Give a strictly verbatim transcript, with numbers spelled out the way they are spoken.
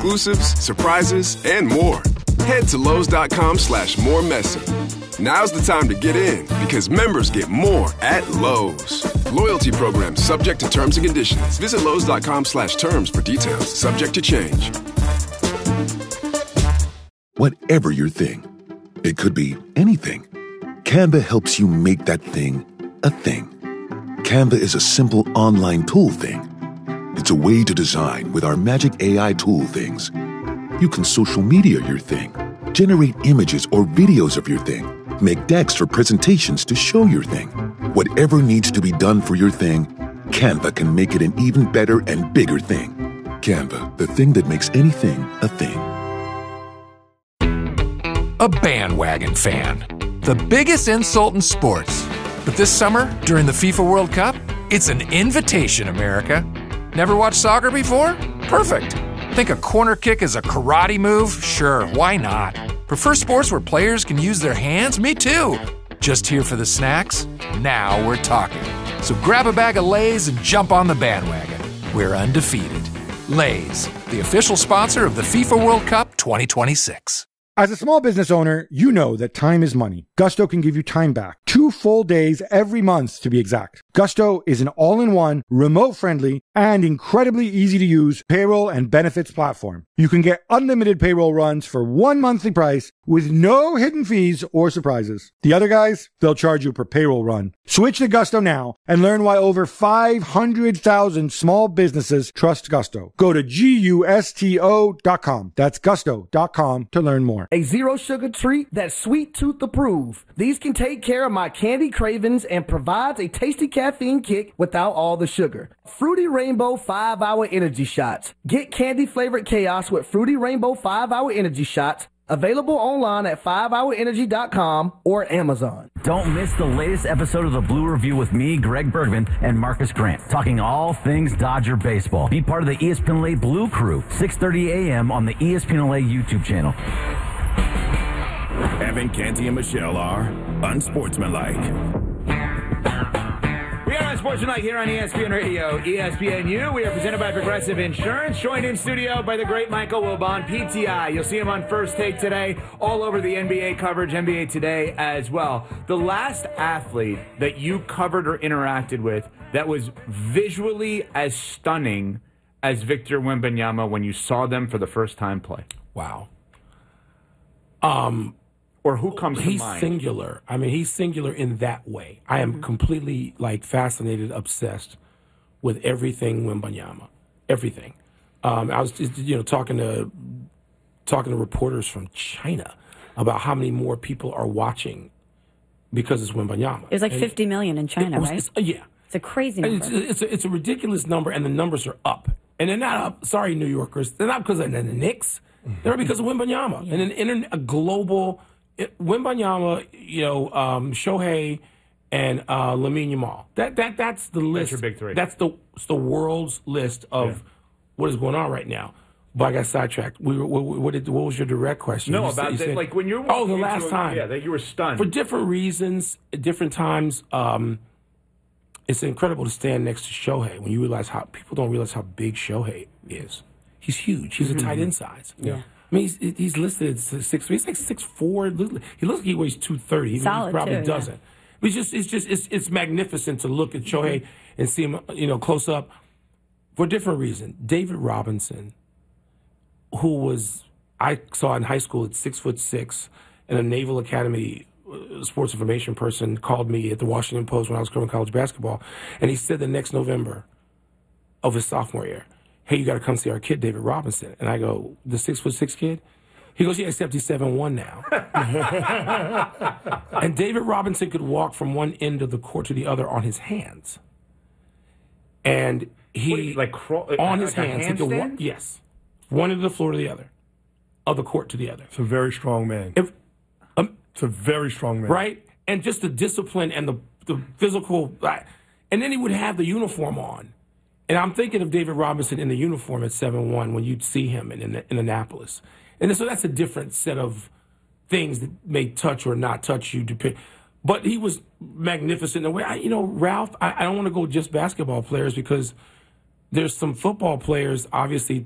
exclusives, surprises, and more. Head to Lowe's.com slash more messy. Now's the time to get in because members get more at Lowe's. Loyalty program subject to terms and conditions. Visit Lowe's.com slash terms for details. Subject to change. Whatever your thing, it could be anything. Canva helps you make that thing a thing. Canva is a simple online tool thing. It's a way to design with our magic A I tool things. You can social media your thing, generate images or videos of your thing, make decks or presentations to show your thing. Whatever needs to be done for your thing, Canva can make it an even better and bigger thing. Canva, the thing that makes anything a thing. A bandwagon fan. The biggest insult in sports. But this summer, during the FIFA World Cup, it's an invitation, America. Never watched soccer before? Perfect. Think a corner kick is a karate move? Sure, why not? Prefer sports where players can use their hands? Me too. Just here for the snacks? Now we're talking. So grab a bag of Lay's and jump on the bandwagon. We're undefeated. Lay's, the official sponsor of the FIFA World Cup twenty twenty-six. As a small business owner, you know that time is money. Gusto can give you time back. Two full days every month, to be exact. Gusto is an all-in-one, remote-friendly, and incredibly easy-to-use payroll and benefits platform. You can get unlimited payroll runs for one monthly price with no hidden fees or surprises. The other guys, they'll charge you per payroll run. Switch to Gusto now and learn why over five hundred thousand small businesses trust Gusto. Go to gusto dot com. That's gusto dot com to learn more. A zero sugar treat that's sweet tooth approved. These can take care of my candy cravings and provides a tasty caffeine kick without all the sugar. Fruity Rainbow five hour Energy Shots. Get candy flavored chaos with Fruity Rainbow five hour Energy Shots. Available online at five hour energy dot com or Amazon. Don't miss the latest episode of the Blue Review with me, Greg Bergman, and Marcus Grant, talking all things Dodger baseball. Be part of the E S P N L A Blue Crew, six thirty a.m. on the E S P N L A YouTube channel. Evan, Canty, and Michelle are unsportsmanlike. We are Unsportsmanlike here on E S P N Radio, E S P N U. We are presented by Progressive Insurance, joined in studio by the great Michael Wilbon, P T I. You'll see him on First Take today, all over the N B A coverage, N B A Today as well. The last athlete that you covered or interacted with that was visually as stunning as Victor Wembanyama when you saw them for the first time play? Wow. Um... Or who comes he's to mind? He's singular. I mean, he's singular in that way. I am mm-hmm. completely, like, fascinated, obsessed with everything Wembanyama. Everything. Um, I was, just, you know, talking to talking to reporters from China about how many more people are watching because it's Wembanyama. It was like fifty million in China, was, right? It's, uh, yeah. It's a crazy number. It's, it's, a, it's a ridiculous number, and the numbers are up. And they're not up, sorry, New Yorkers, they're not because of the Knicks. They're because of Wembanyama. Yeah. And an internet, a global... It, Wembanyama, you know, um, Shohei, and uh, Lamine Yamal. That that that's the list. That's your big three. That's the it's the world's list of yeah. what is going on right now. But I got sidetracked. We were, what, what, did, what was your direct question? No, you about said, the, said, like when you're oh the last time. Yeah, that you were stunned for different reasons, at different times. Um, it's incredible to stand next to Shohei when you realize how people don't realize how big Shohei is. He's huge. He's mm-hmm. a tight end size. Yeah. I mean, he's, he's listed as six. He's like six four. He looks like he weighs two thirty. He Solid probably too, doesn't. Yeah. But it's just, it's just, it's, it's magnificent to look at Shohei and see him, you know, close up for a different reason. David Robinson, who was I saw in high school at six foot six, and a Naval Academy sports information person called me at the Washington Post when I was covering college basketball, and he said the next November of his sophomore year, hey, you got to come see our kid, David Robinson. And I go, the six foot six kid? He goes, yeah, except he's seven one now. And David Robinson could walk from one end of the court to the other on his hands. And he, Wait, like crawl, on like his hands, he could walk, yes, one end of the floor to the other, of the court to the other. It's a very strong man. If, um, it's a very strong man. Right? And just the discipline and the, the physical, and then he would have the uniform on. And I'm thinking of David Robinson in the uniform at seven one when you'd see him in, in, in Annapolis. And so that's a different set of things that may touch or not touch you. But he was magnificent in a way. I, you know, Ralph, I, I don't want to go just basketball players because there's some football players, obviously,